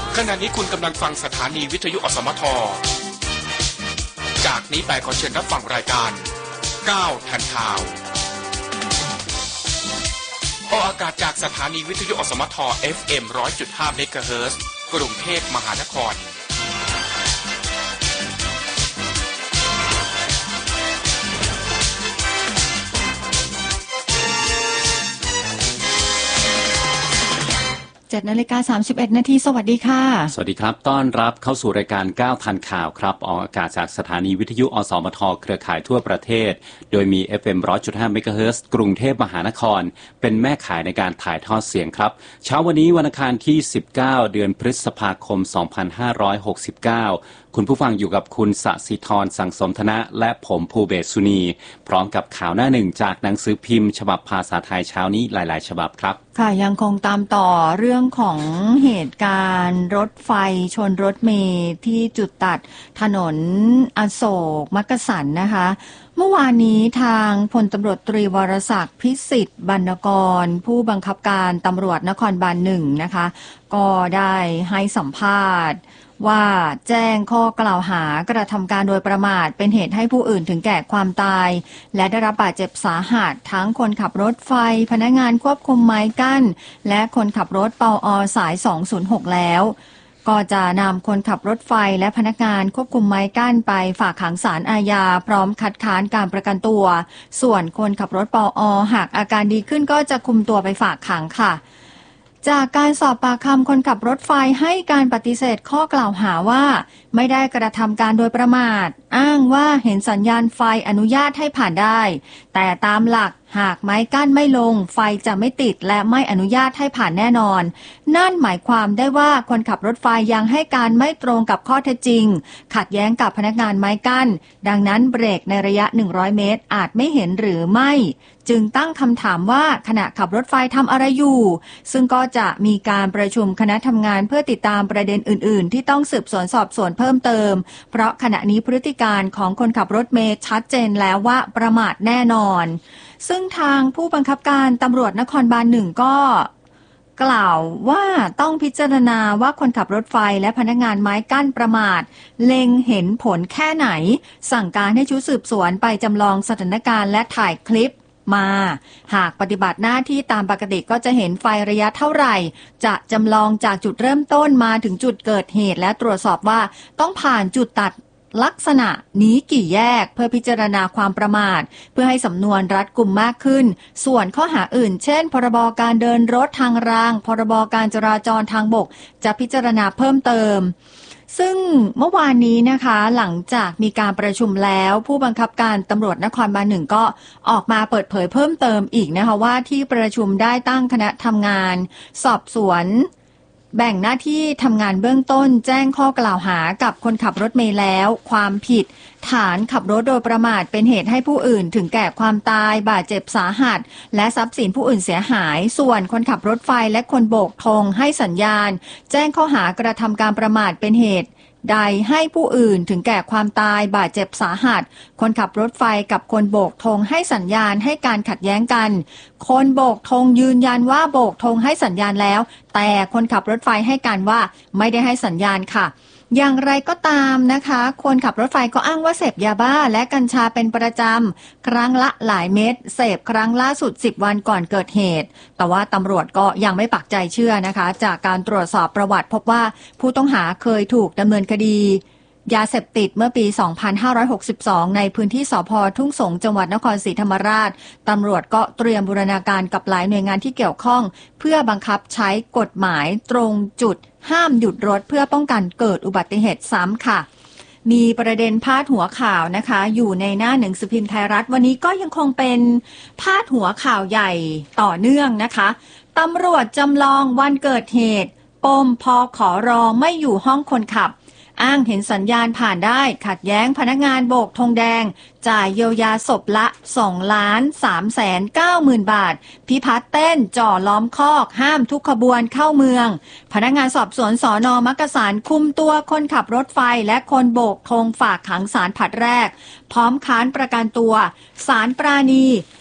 ขณะนี้คุณกำลังฟังสถานีวิทยุอสมทจากนี้ไปขอเชิญรับฟังรายการ9ทันข่าวออกอากาศจากสถานีวิทยุอสมท FM 100.5 เมกะเฮิรตซ์กรุงเทพมหานคร 7:31 นาทีสวัสดีค่ะสวัสดีครับต้อนรับเข้าสู่รายการ9ทันข่าวครับออกอากาศจากสถานีวิทยุอสมทเครือข่ายทั่วประเทศโดยมี FM 100.5 เมกะเฮิรตซ์กรุงเทพมหานครเป็นแม่ข่ายในการถ่ายทอดเสียงครับเช้าวันนี้วันอังคารที่19เดือนพฤษภาคม2569คุณผู้ฟังอยู่กับคุณสศิธรสังสมธนะและผมภูเบศสุนีพร้อมกับข่าวหน้าหนึ่งจากหนังสือพิมพ์ฉบับภาษาไทยเช้านี้หลายๆฉบับครับค่ะยังคงตามต่อเรื่องของเหตุการณ์รถไฟชนรถเมล์ที่จุดตัดถนนอโศกมักกะสันนะคะเมื่อวานนี้ทางพลตำรวจตรีวรศักดิ์พิสิทธิ์บรรณกรผู้บังคับการตำรวจนครบาล1นะคะก็ได้ให้สัมภาษณ์ว่าแจ้งข้อกล่าวหากระทำการโดยประมาทเป็นเหตุให้ผู้อื่นถึงแก่ความตายและได้รับบาดเจ็บสาหัสทั้งคนขับรถไฟพนักงานควบคุมไม้กั้นและคนขับรถปอ.สาย206แล้วก็จะนำคนขับรถไฟและพนักงานควบคุมไม้กั้นไปฝากขังศาลอาญาพร้อมคัดค้านการประกันตัวส่วนคนขับรถปอ.หากอาการดีขึ้นก็จะคุมตัวไปฝากขังค่ะจากการสอบปากคำคนขับรถไฟให้การปฏิเสธข้อกล่าวหาว่าไม่ได้กระทำการโดยประมาทอ้างว่าเห็นสัญญาณไฟอนุญาตให้ผ่านได้แต่ตามหลักหากไม้กั้นไม่ลงไฟจะไม่ติดและไม่อนุญาตให้ผ่านแน่นอนนั่นหมายความได้ว่าคนขับรถไฟยังให้การไม่ตรงกับข้อเท็จจริงขัดแย้งกับพนักงานไม้กั้นดังนั้นเบรกในระยะ100เมตรอาจไม่เห็นหรือไม่จึงตั้งคำถามว่าขณะขับรถไฟทำอะไรอยู่ซึ่งก็จะมีการประชุมคณะทำงานเพื่อติดตามประเด็นอื่นๆที่ต้องสืบสวนสอบสวนเพิ่มเติมเพราะขณะนี้พฤติการของคนขับรถเมล์ชัดเจนแล้วว่าประมาทแน่นอนซึ่งทางผู้บังคับการตำรวจนครบาล1ก็กล่าวว่าต้องพิจารณาว่าคนขับรถไฟและพนักงานไม้กั้นประมาทเล็งเห็นผลแค่ไหนสั่งการให้ชุดสืบสวนไปจำลองสถานการณ์และถ่ายคลิปมาหากปฏิบัติหน้าที่ตามปกติก็จะเห็นไฟระยะเท่าไหร่จะจำลองจากจุดเริ่มต้นมาถึงจุดเกิดเหตุและตรวจสอบว่าต้องผ่านจุดตัดลักษณะนี้กี่แยกเพื่อพิจารณาความประมาทเพื่อให้สำนวนรัดกุมมากขึ้นส่วนข้อหาอื่นเช่นพรบการเดินรถทางรางพรบการจราจรทางบกจะพิจารณาเพิ่มเติมซึ่งเมื่อวานนี้นะคะหลังจากมีการประชุมแล้วผู้บังคับการตำรวจนครบาล1ก็ออกมาเปิดเผยเพิ่มเติมอีกนะคะว่าที่ประชุมได้ตั้งคณะทำงานสอบสวนแบ่งหน้าที่ทำงานเบื้องต้นแจ้งข้อกล่าวหากับคนขับรถเมล์แล้วความผิดฐานขับรถโดยประมาทเป็นเหตุให้ผู้อื่นถึงแก่ความตายบาดเจ็บสาหัสและทรัพย์สินผู้อื่นเสียหายส่วนคนขับรถไฟและคนโบกธงให้สัญญาณแจ้งข้อหากระทำการประมาทเป็นเหตุใดให้ผู้อื่นถึงแก่ความตายบาดเจ็บสาหัสคนขับรถไฟกับคนโบกธงให้สัญญาณให้การขัดแย้งกันคนโบกธงยืนยันว่าโบกธงให้สัญญาณแล้วแต่คนขับรถไฟให้การว่าไม่ได้ให้สัญญาณค่ะอย่างไรก็ตามนะคะคนขับรถไฟก็อ้างว่าเสพยาบ้าและกัญชาเป็นประจำครั้งละหลายเม็ดเสพครั้งล่าสุด10วันก่อนเกิดเหตุแต่ว่าตำรวจก็ยังไม่ปักใจเชื่อนะคะจากการตรวจสอบประวัติพบว่าผู้ต้องหาเคยถูกดำเนินคดียาเสพติดเมื่อปี 2562 ในพื้นที่สภ.ทุ่งสงจังหวัดนครศรีธรรมราชตำรวจก็เตรียมบูรณาการกับหลายหน่วยงานที่เกี่ยวข้องเพื่อบังคับใช้กฎหมายตรงจุดห้ามหยุดรถเพื่อป้องกันเกิดอุบัติเหตุซ้ำค่ะมีประเด็นพาดหัวข่าวนะคะอยู่ในหน้าหนังสือพิมพ์ไทยรัฐวันนี้ก็ยังคงเป็นพาดหัวข่าวใหญ่ต่อเนื่องนะคะตำรวจจำลองวันเกิดเหตุปมพขรไม่อยู่ห้องคนขับอ้างเห็นสัญญาณผ่านได้ขัดแย้งพนักงานโบกธงแดงจ่ายเยียวยาศพละ2,390,000 บาทพิพัฒน์เต้นจ่อล้อมคอกห้ามทุกขบวนเข้าเมืองพนักงานสอบสวนสน.มักกะสันคุมตัวคนขับรถไฟและคนโบกธงฝากขังศาลผลัดแรกพร้อมค้านประกันตัวศาลปราณี